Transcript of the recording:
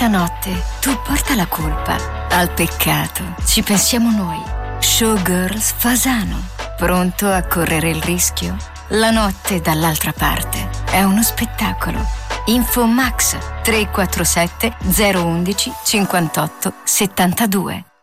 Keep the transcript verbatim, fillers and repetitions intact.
Stanotte tu porta la colpa. Al peccato ci pensiamo noi. Showgirls Fasano. Pronto a correre il rischio? La notte dall'altra parte è uno spettacolo. Info Max tre quattro sette zero uno uno cinquantotto settantadue.